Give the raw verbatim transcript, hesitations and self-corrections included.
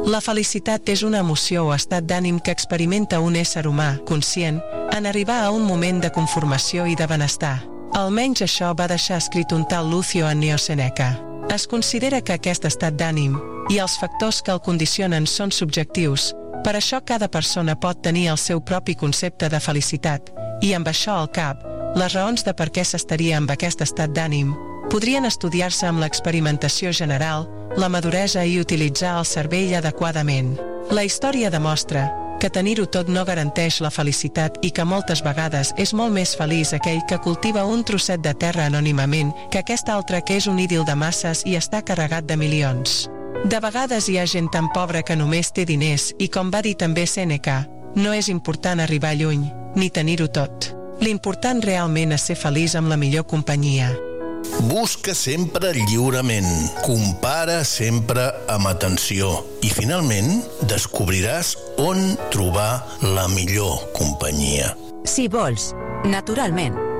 La felicitat és una emoció o estat d'ànim que experimenta un ésser humà, conscient, en arribar a un moment de conformació i de benestar. Almenys això va deixar escrit un tal Lucio Annio Seneca. Es considera que aquest estat d'ànim i els factors que el condicionen són subjectius, per això cada persona pot tenir el seu propi concepte de felicitat, i amb això al cap, les raons de per què s'estaria amb aquest estat d'ànim podrien estudiar-se amb l'experimentació general, la maduresa i utilitzar el cervell adequadament. La història demostra que tenir-ho tot no garanteix la felicitat i que moltes vegades és molt més feliç aquell que cultiva un trosset de terra anònimament que aquest altre que és un ídil de masses i està carregat de milions. De vegades hi ha gent tan pobra que només té diners i, com va dir també Sèneca, no és important arribar lluny, ni tenir-ho tot. L'important realment és ser feliç amb la millor companyia. Busca sempre lliurement, compara sempre amb atenció i finalment descobriràs on trobar la millor companyia. Si vols, naturalment.